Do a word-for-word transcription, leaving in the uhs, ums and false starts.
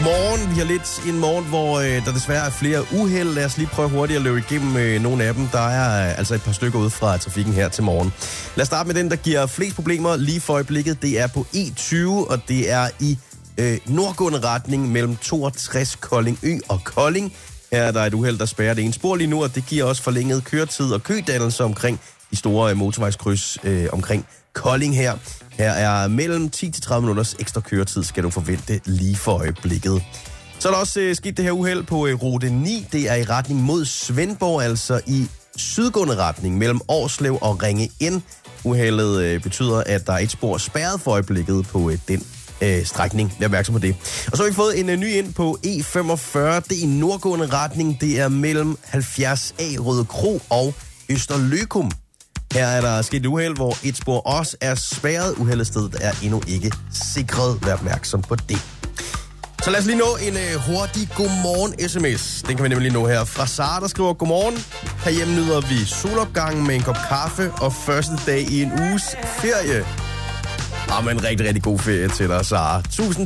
Godmorgen. Vi har lidt en morgen, hvor øh, der desværre er flere uheld. Lad os lige prøve hurtigt at løbe igennem øh, nogle af dem. Der er øh, altså et par stykker ud fra trafikken her til morgen. Lad os starte med den, der giver flest problemer lige for øjeblikket. Det er på E tyve, og det er i øh, nordgående retning mellem toogtres Kolding Ø og Kolding. Her er der et uheld, der spærrer det ene spor lige nu, og det giver også forlænget køretid og kødannelse omkring de store øh, motorvejskryds øh, omkring Kolding her. Her er mellem ti til tredive minutters ekstra køretid, skal du forvente lige for øjeblikket. Så er der også øh, sket det her uheld på øh, rute ni. Det er i retning mod Svendborg, altså i sydgående retning mellem Årslev og Ringe Ind. Uheldet øh, betyder, at der er et spor spærret for øjeblikket på øh, den øh, strækning. Vær opmærksom på det. Og så har vi fået en øh, ny ind på E femogfyrre. Det er i nordgående retning. Det er mellem halvfjerds A Røde Kro og Østerløkum. Her er der sket et uheld, hvor et spor også er spærret. Uheldet er endnu ikke sikret. Vær opmærksom på det. Så lad os lige nå en uh, hurtig godmorgen-sms. Den kan vi nemlig nå her fra Sara, der skriver: Godmorgen. Herhjemme nyder vi solopgangen med en kop kaffe og første dag i en uges ferie. Jamen, en rigtig, rigtig god ferie til dig, Sara. Tusind